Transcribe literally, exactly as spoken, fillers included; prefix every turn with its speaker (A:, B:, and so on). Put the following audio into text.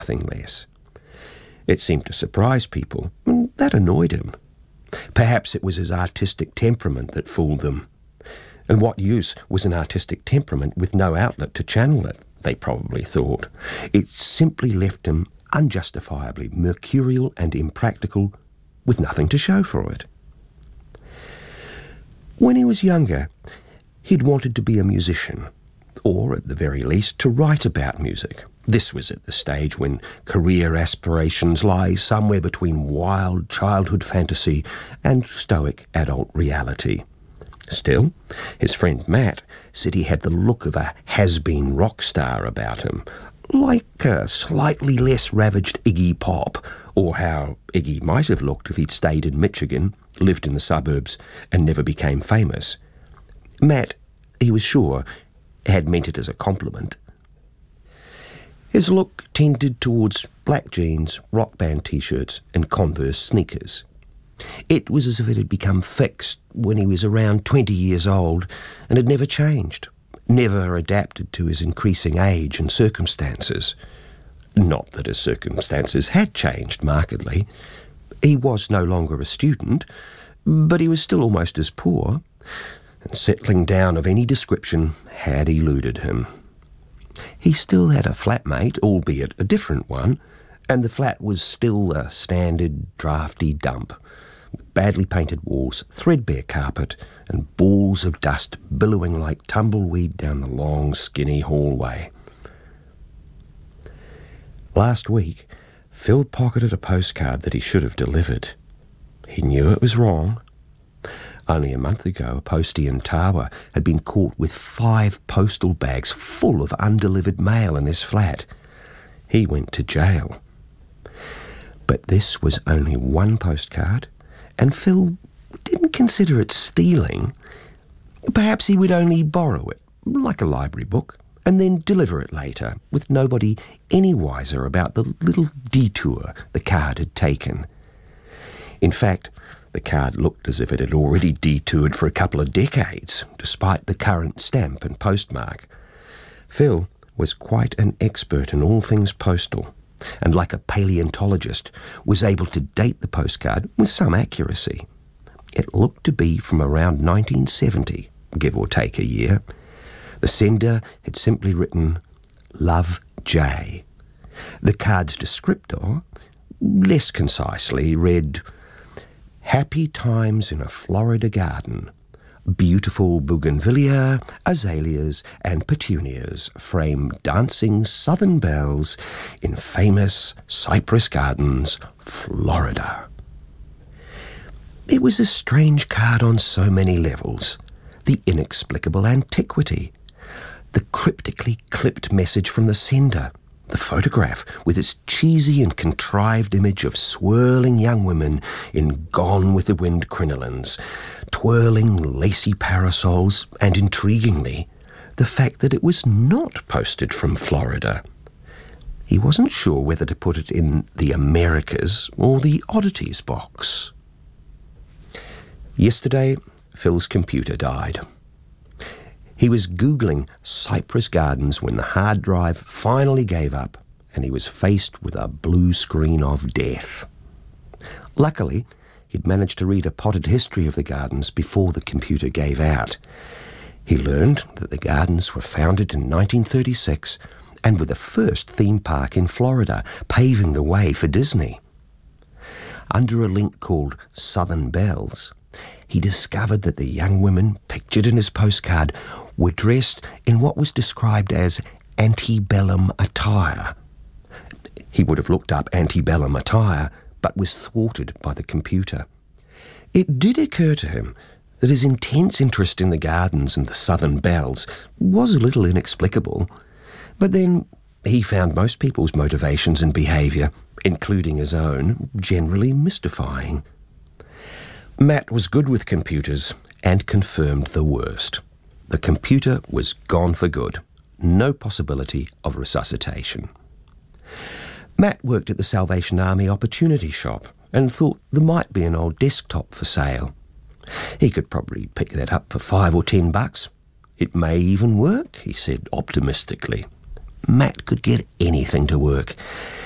A: nothing less. It seemed to surprise people, and that annoyed him. Perhaps it was his artistic temperament that fooled them. And what use was an artistic temperament with no outlet to channel it, they probably thought. It simply left him unjustifiably mercurial and impractical, with nothing to show for it. When he was younger, he'd wanted to be a musician, or at the very least to write about music. This was at the stage when career aspirations lie somewhere between wild childhood fantasy and stoic adult reality. Still, his friend Matt said he had the look of a has-been rock star about him, like a slightly less ravaged Iggy Pop, or how Iggy might have looked if he'd stayed in Michigan, lived in the suburbs, and never became famous. Matt, he was sure, had meant it as a compliment. His look tended towards black jeans, rock band t-shirts, and Converse sneakers. It was as if it had become fixed when he was around twenty years old and had never changed, never adapted to his increasing age and circumstances. Not that his circumstances had changed markedly. He was no longer a student, but he was still almost as poor, and settling down of any description had eluded him. He still had a flatmate, albeit a different one, and the flat was still a standard drafty dump, with badly painted walls, threadbare carpet, and balls of dust billowing like tumbleweed down the long, skinny hallway. Last week, Phil pocketed a postcard that he should have delivered. He knew it was wrong. Only a month ago, a postie in Tawa had been caught with five postal bags full of undelivered mail in his flat. He went to jail. But this was only one postcard, and Phil didn't consider it stealing. Perhaps he would only borrow it, like a library book, and then deliver it later, with nobody any wiser about the little detour the card had taken. In fact, the card looked as if it had already detoured for a couple of decades, despite the current stamp and postmark. Phil was quite an expert in all things postal, and like a paleontologist, was able to date the postcard with some accuracy. It looked to be from around nineteen seventy, give or take a year. The sender had simply written, "Love Jay." The card's descriptor, less concisely, read, "Happy times in a Florida garden. Beautiful bougainvillea, azaleas, and petunias frame dancing southern belles in famous Cypress Gardens, Florida." It was a strange card on so many levels. The inexplicable antiquity, the cryptically clipped message from the sender, the photograph with its cheesy and contrived image of swirling young women in Gone with the Wind crinolines, twirling lacy parasols, and intriguingly, the fact that it was not posted from Florida. He wasn't sure whether to put it in the Americas or the oddities box. Yesterday, Phil's computer died. He was Googling Cypress Gardens when the hard drive finally gave up and he was faced with a blue screen of death. Luckily, he'd managed to read a potted history of the gardens before the computer gave out. He learned that the gardens were founded in nineteen thirty-six and were the first theme park in Florida, paving the way for Disney. Under a link called Southern Belles, he discovered that the young women pictured in his postcard were dressed in what was described as antebellum attire. He would have looked up antebellum attire, but was thwarted by the computer. It did occur to him that his intense interest in the gardens and the Southern Belles was a little inexplicable, but then he found most people's motivations and behaviour, including his own, generally mystifying. Matt was good with computers and confirmed the worst. The computer was gone for good. No possibility of resuscitation. Matt worked at the Salvation Army Opportunity Shop and thought there might be an old desktop for sale. He could probably pick that up for five or ten bucks. It may even work, he said optimistically. Matt could get anything to work.